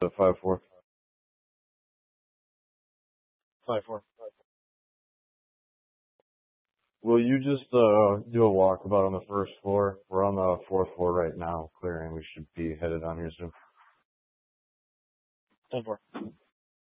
5-4. 5-4. Will you just do a walkabout on the first floor? We're on the fourth floor right now, clearing. We should be headed on here soon. 10-4.